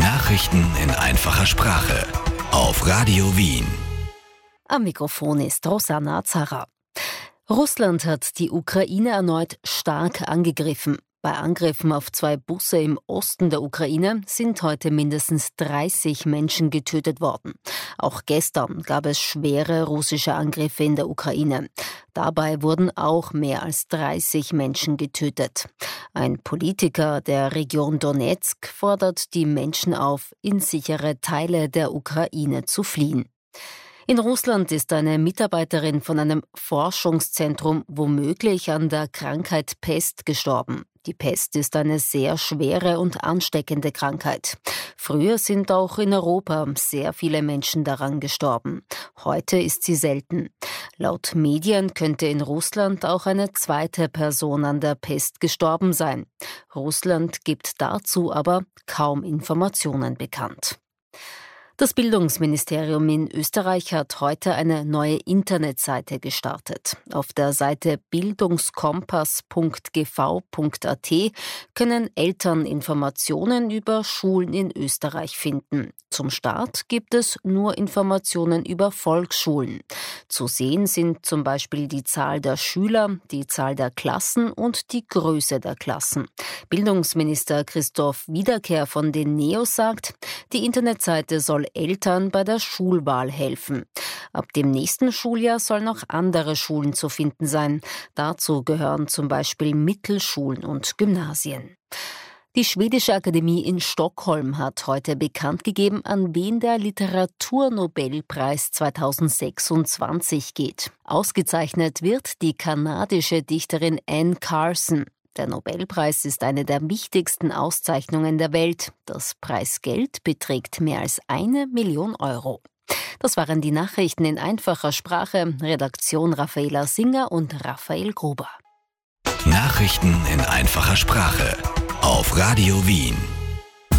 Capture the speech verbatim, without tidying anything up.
Nachrichten in einfacher Sprache auf Radio Wien. Am Mikrofon ist Rosanna Zarra. Russland hat die Ukraine erneut stark angegriffen. Bei Angriffen auf zwei Busse im Osten der Ukraine sind heute mindestens dreißig Menschen getötet worden. Auch gestern gab es schwere russische Angriffe in der Ukraine. Dabei wurden auch mehr als dreißig Menschen getötet. Ein Politiker der Region Donezk fordert die Menschen auf, in sichere Teile der Ukraine zu fliehen. In Russland ist eine Mitarbeiterin von einem Forschungszentrum womöglich an der Krankheit Pest gestorben. Die Pest ist eine sehr schwere und ansteckende Krankheit. Früher sind auch in Europa sehr viele Menschen daran gestorben. Heute ist sie selten. Laut Medien könnte in Russland auch eine zweite Person an der Pest gestorben sein. Russland gibt dazu aber kaum Informationen bekannt. Das Bildungsministerium in Österreich hat heute eine neue Internetseite gestartet. Auf der Seite bildungskompass punkt g v punkt a t können Eltern Informationen über Schulen in Österreich finden. Zum Start gibt es nur Informationen über Volksschulen. Zu sehen sind zum Beispiel die Zahl der Schüler, die Zahl der Klassen und die Größe der Klassen. Bildungsminister Christoph Wiederkehr von den Neos sagt, die Internetseite soll Eltern bei der Schulwahl helfen. Ab dem nächsten Schuljahr sollen auch andere Schulen zu finden sein. Dazu gehören zum Beispiel Mittelschulen und Gymnasien. Die Schwedische Akademie in Stockholm hat heute bekannt gegeben, an wen der Literaturnobelpreis zweitausendsechsundzwanzig geht. Ausgezeichnet wird die kanadische Dichterin Anne Carson. Der Nobelpreis ist eine der wichtigsten Auszeichnungen der Welt. Das Preisgeld beträgt mehr als eine Million Euro. Das waren die Nachrichten in einfacher Sprache. Redaktion Raffaela Singer und Raphael Gruber. Nachrichten in einfacher Sprache auf Radio Wien.